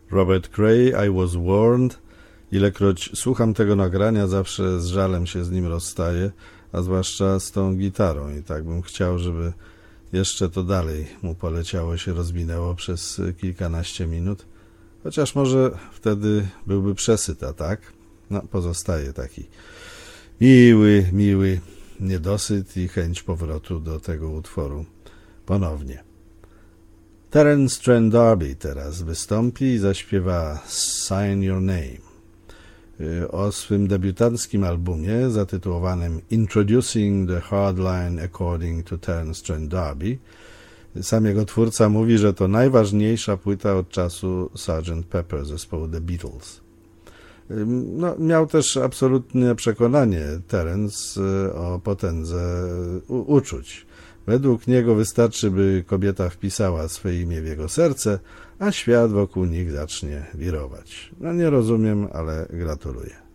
Robert Cray, I Was Warned. Ilekroć słucham tego nagrania, zawsze z żalem się z nim rozstaję, a zwłaszcza z tą gitarą i tak bym chciał, żeby jeszcze to dalej mu poleciało, się rozwinęło przez kilkanaście minut, chociaż może wtedy byłby przesyt, a tak? No, pozostaje taki miły niedosyt i chęć powrotu do tego utworu ponownie. Terence Trent D'Arby teraz wystąpi i zaśpiewa Sign Your Name. O swym debiutanckim albumie zatytułowanym Introducing the Hardline According to Terence Trent D'Arby sam jego twórca mówi, że to najważniejsza płyta od czasu Sgt. Pepper zespołu The Beatles. No, miał też absolutne przekonanie Terence o potędze uczuć. Według niego wystarczy, by kobieta wpisała swoje imię w jego serce, a świat wokół nich zacznie wirować. No nie rozumiem, ale gratuluję.